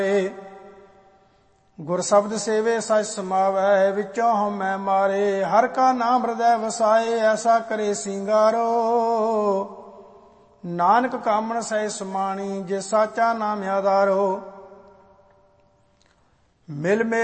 ਗੁਰ ਸ਼ਬਦ ਸੇਵੇ ਸਚ ਸਮਾਵੈ, ਵਿੱਚੋਂ ਹਉਮੈ ਮਾਰੇ। ਹਰ ਕਾ ਨਾਮ ਹਿਰਦੈ ਵਸਾਏ, ਐਸਾ ਕਰੇ ਸਿੰਗਾਰੋ। ਨਾਨਕ ਕਾਮਣ ਸਹਿ ਸਮਾਣੀ, ਜੇ ਸਾਚਾ ਨਾਮ ਆਧਾਰੋ। ਮਿਲ